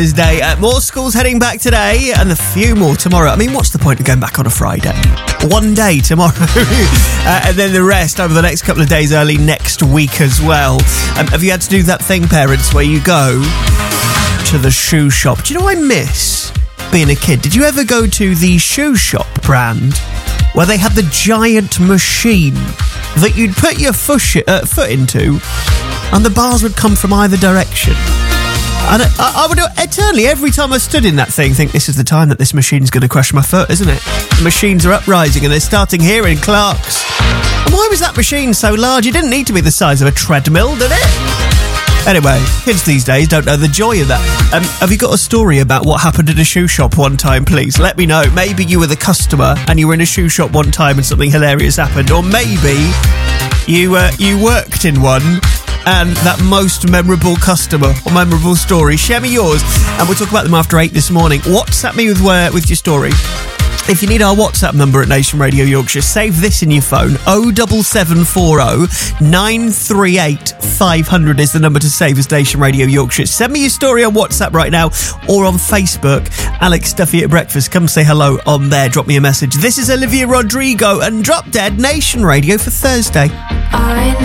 Day. More schools heading back today and a few more tomorrow. I mean, what's the point of going back on a Friday? One day tomorrow. And then the rest over the next couple of days, early next week as well. Have you had to do that thing, parents, where you go to the shoe shop? Do you know what I miss being a kid? Did you ever go to the shoe shop brand where they had the giant machine that you'd put your foot into and the bars would come from either direction? And I would eternally, every time I stood in that thing, think this is the time that this machine's going to crush my foot, isn't it? The machines are uprising and they're starting here in Clarks. And why was that machine so large? It didn't need to be the size of a treadmill, did it? Anyway, kids these days don't know the joy of that. Have you got a story about what happened in a shoe shop one time, please? Let me know. Maybe you were the customer and you were in a shoe shop one time and something hilarious happened. Or maybe you worked in one and that most memorable customer or memorable story. Share me yours and we'll talk about them after 8 this morning. WhatsApp me with your story. If you need our WhatsApp number at Nation Radio Yorkshire, save this in your phone. 07740 938 500 is the number to save as Nation Radio Yorkshire. Send me your story on WhatsApp right now or on Facebook. Alex Duffy at Breakfast. Come say hello on there. Drop me a message. This is Olivia Rodrigo and Drop Dead Nation Radio for Thursday.